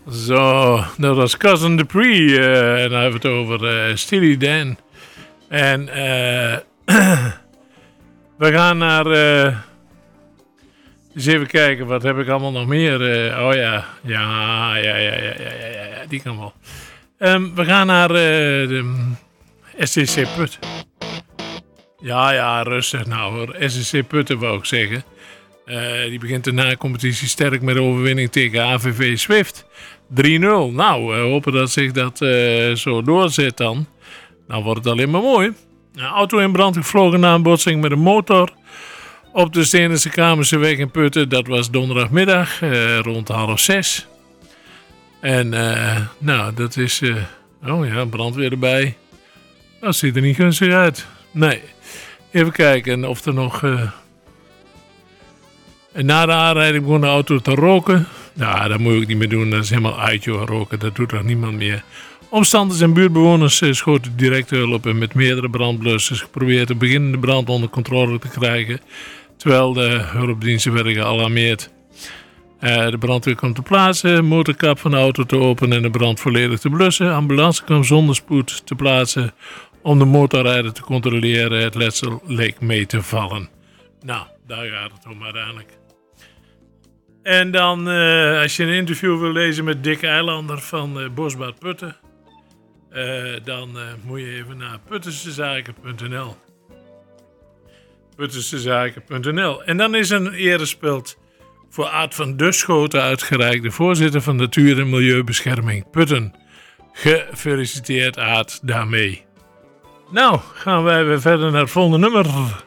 Zo, dat was Cousin Dupree. En dan hebben we het over Steely Dan. En we gaan naar... eens even kijken, wat heb ik allemaal nog meer? Oh ja. Ja, die kan wel. We gaan naar de SCC Put. Ja, rustig nou hoor. SCC Putten wou ik zeggen. Die begint de na-competitie sterk met de overwinning tegen AVV Zwift. 3-0. Nou, we hopen dat zich dat zo doorzet dan. Dan wordt het alleen maar mooi. Een auto in brand gevlogen na een botsing met een motor op de Steenense Kamerse weg in Putten. Dat was donderdagmiddag rond 5:30. En nou, dat is... oh ja, brandweer erbij. Dat ziet er niet gunstig uit. Nee. Even kijken of er nog... En na de aanrijding begon de auto te roken. Nou, dat moet je ook niet meer doen. Dat is helemaal uit, joh, roken. Dat doet toch niemand meer. Omstanders en buurtbewoners schoten direct hulp en met meerdere brandblussers geprobeerd de beginnende brand onder controle te krijgen. Terwijl de hulpdiensten werden gealarmeerd. De brandweer kwam te plaatsen, motorkap van de auto te openen en de brand volledig te blussen. Ambulance kwam zonder spoed te plaatsen om de motorrijder te controleren. Het letsel leek mee te vallen. Nou, daar gaat het om uiteindelijk. En dan, als je een interview wil lezen met Dick Eilander van Bosbad Putten, dan moet je even naar puttensezaken.nl. Puttensezaken.nl. En dan is een erespeld voor Aad van Duschoten uitgereikt, de voorzitter van Natuur- en Milieubescherming Putten. Gefeliciteerd Aad daarmee. Nou, gaan wij weer verder naar het volgende nummer.